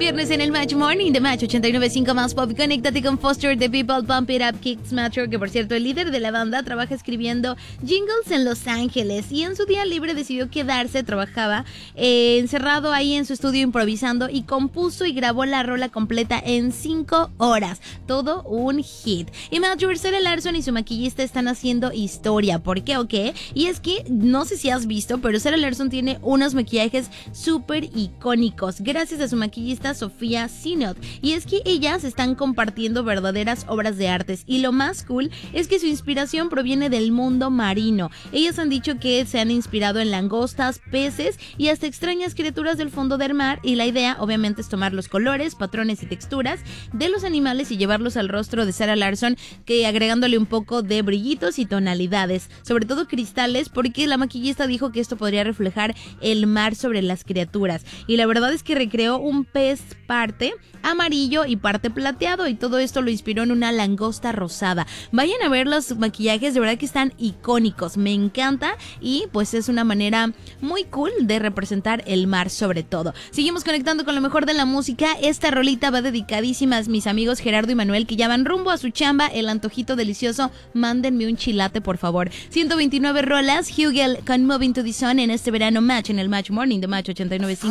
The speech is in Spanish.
viernes en el Match Morning de Match 89.5 más pop. Conéctate con Foster the People, Pump It Up Kicks Metro, que por cierto el líder de la banda trabaja escribiendo jingles en Los Ángeles y en su día libre decidió quedarse, trabajaba encerrado ahí en su estudio improvisando y compuso y grabó la rola completa en 5 horas. Todo un hit. Y Major, Sarah Larsson y su maquillista están haciendo historia. ¿Por qué o qué? Y es que no sé si has visto, pero Sarah Larsson tiene unos maquillajes súper icónicos gracias a su maquillista Sofía Sinot, y es que ellas están compartiendo verdaderas obras de artes y lo más cool es que su inspiración proviene del mundo marino. Ellas han dicho que se han inspirado en langostas, peces y hasta extrañas criaturas del fondo del mar, y la idea obviamente es tomar los colores, patrones y texturas de los animales y llevarlos al rostro de Sarah Larsson, que agregándole un poco de brillitos y tonalidades, sobre todo cristales, porque la maquillista dijo que esto podría reflejar el mar sobre las criaturas, y la verdad es que recreó un pez parte amarillo y parte plateado, y todo esto lo inspiró en una langosta rosada. Vayan a ver los maquillajes, de verdad que están icónicos, me encanta, y pues es una manera muy cool de representar el mar sobre todo. Seguimos conectando con lo mejor de la música. Esta rolita va dedicadísima a mis amigos Gerardo y Manuel, que ya van rumbo a su chamba, el antojito delicioso. Mándenme un chilate por favor. 129 rolas, Hugel con Moving to the Sun en este verano Match en el Match Morning de Match 89.5.